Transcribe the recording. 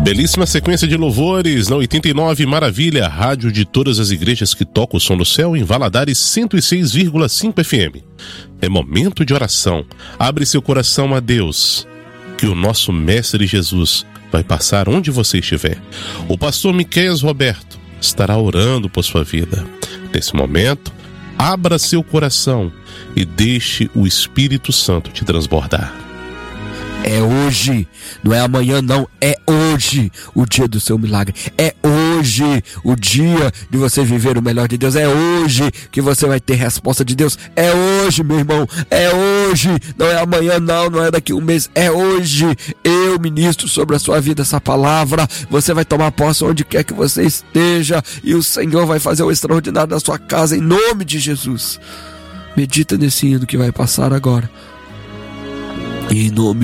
Belíssima sequência de louvores na 89 Maravilha, rádio de todas as igrejas que tocam o som do céu, em Valadares 106,5 FM. É momento de oração. Abre seu coração a Deus, que o nosso Mestre Jesus vai passar onde você estiver. O pastor Miqueias Roberto estará orando por sua vida. Nesse momento, abra seu coração e deixe o Espírito Santo te transbordar. É hoje, não é amanhã não, é hoje o dia do seu milagre, é hoje o dia de você viver o melhor de Deus, é hoje que você vai ter resposta de Deus, é hoje, meu irmão, é hoje, não é amanhã não, não é daqui a um mês, é hoje. Eu ministro sobre a sua vida essa palavra, você vai tomar posse onde quer que você esteja e o Senhor vai fazer o extraordinário na sua casa, em nome de Jesus. Medita nesse hino que vai passar agora. Em nome